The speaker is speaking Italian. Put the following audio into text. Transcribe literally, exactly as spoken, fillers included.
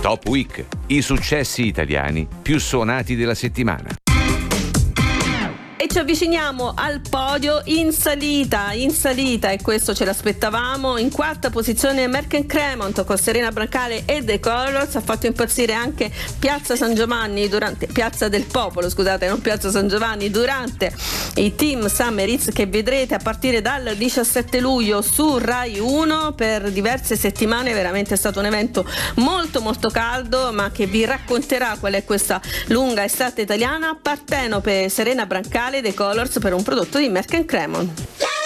Top Week, i successi italiani più suonati della settimana. E ci avviciniamo al podio in salita, in salita e questo ce l'aspettavamo. In quarta posizione Merck Cremont con Serena Brancale e The Colors. Ha fatto impazzire anche Piazza San Giovanni durante Piazza del Popolo, scusate, non Piazza San Giovanni, durante i Team Summer Hits che vedrete a partire dal diciassette luglio su Rai uno per diverse settimane. Veramente è stato un evento molto molto caldo, ma che vi racconterà qual è questa lunga estate italiana. Partenope Serena Brancale, The Colors per un prodotto di Merck Cremont.